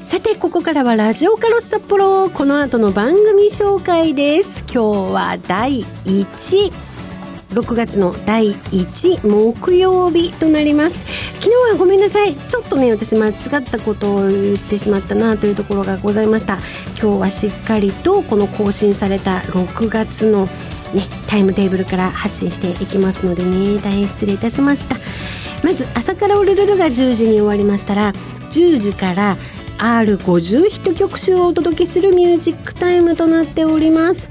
さてここからはラジオカロス札幌、この後の番組紹介です。今日は6月の第1木曜日となります。昨日はごめんなさい、ちょっとね私間違ったことを言ってしまったなというところがございました。今日はしっかりとこの更新された6月のタイムテーブルから発信していきますのでね、大変失礼いたしました。まず朝からオルルルが10時に終わりましたら、10時から R50 ヒット曲集をお届けするミュージックタイムとなっております。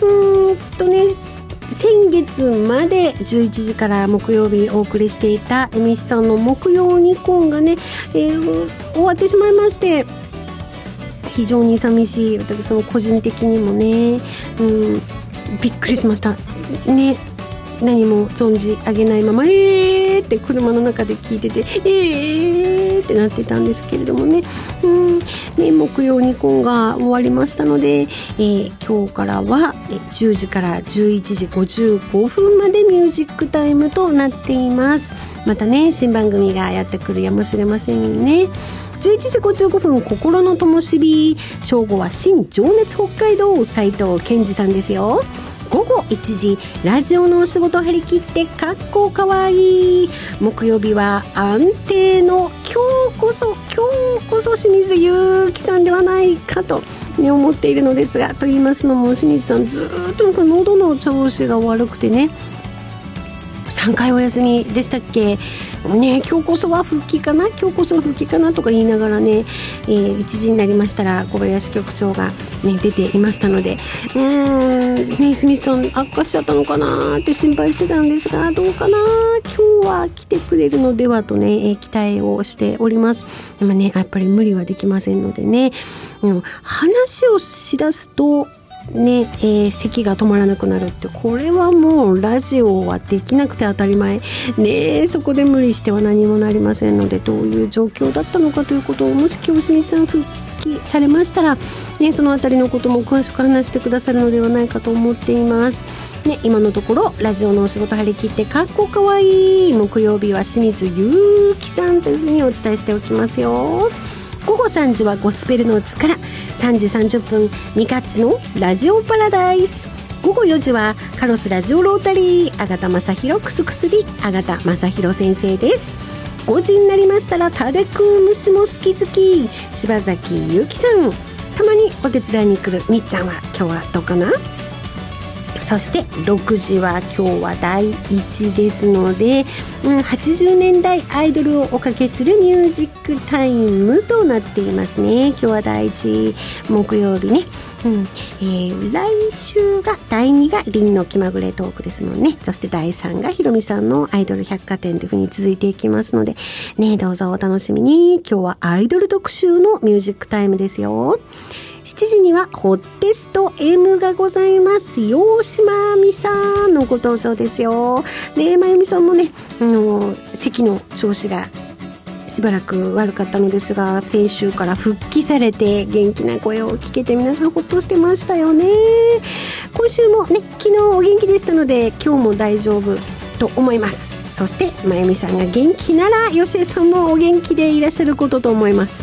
先月まで11時から木曜日お送りしていたエミシさんの木曜ニコンがね、終わってしまいまして、非常に寂しい。私も個人的にもね、びっくりしましたね。何も存じ上げないままって車の中で聞いててってなってたんですけれどもね、木曜ニコンが終わりましたので、今日からは10時から11時55分までミュージックタイムとなっています。またね新番組がやってくるやもしれませんね。11時55分心の灯火、正午は新情熱北海道斉藤健二さんですよ。午後1時ラジオのお仕事張り切ってかっこかわいい。木曜日は安定の今日こそ清水ゆうきさんではないかと、思っているのですが、と言いますのも清水さんずっと喉の調子が悪くてね、3回お休みでしたっけね。今日こそは復帰かなとか言いながらね、1時になりましたら小林局長が、出ていましたので、清水さん悪化しちゃったのかなって心配してたんですが、どうかな、今日は来てくれるのではとね、期待をしております。でもねやっぱり無理はできませんのでね、話をしだすと咳が止まらなくなるって、これはもうラジオはできなくて当たり前ね。そこで無理しては何もなりませんので、どういう状況だったのかということを、もし清水さん復帰されましたら、そのあたりのことも詳しく話してくださるのではないかと思っています、今のところラジオのお仕事張り切ってかっこかわいい。木曜日は清水ゆうきさんというふうにお伝えしておきますよ。午後3時はゴスペルの力、3時30分ミカッチのラジオパラダイス。午後4時はカロスラジオロータリー、あがたまさひろくすくすり、あがたまさひろ先生です。5時になりましたらタレク虫も好き好き、柴崎ゆきさん。たまにお手伝いに来るみっちゃんは今日はどうかな。そして6時は今日は第1ですので、80年代アイドルをおかけするミュージックタイムとなっていますね。今日は第1木曜日ね、来週が第2がリンの気まぐれトークですもんね。そして第3がひろみさんのアイドル百貨店という風に続いていきますのでどうぞお楽しみに。今日はアイドル特集のミュージックタイムですよ。7時にはホッテスト M がございます。大島美さんのご登場ですよ。まゆみさんもね、咳の調子がしばらく悪かったのですが、先週から復帰されて元気な声を聞けて皆さんほっとしてましたよね。今週もね、昨日お元気でしたので今日も大丈夫と思います。そしてまゆみさんが元気ならよしえさんもお元気でいらっしゃることと思います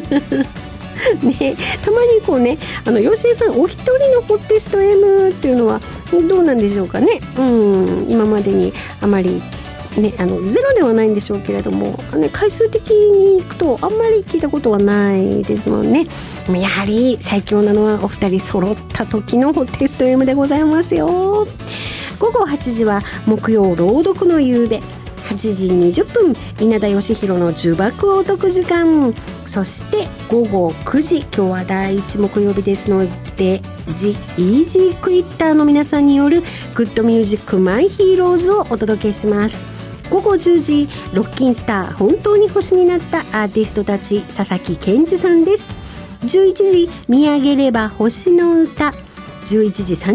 たまによしえさんお一人のホッテスト M っていうのはどうなんでしょうかね。今までにあまりゼロではないんでしょうけれども、回数的にいくとあんまり聞いたことはないですもんね。でもやはり最強なのはお二人揃った時のホッテスト M でございますよ。午後8時は木曜朗読の夕べ、8時20分稲田義弘の呪縛を解く時間。そして午後9時、今日は第1木曜日ですのでジ・イージークイッターの皆さんによるグッドミュージックマイヒーローズをお届けします。午後10時ロッキンスター本当に星になったアーティストたち、佐々木健二さんです。11時見上げれば星の歌、11時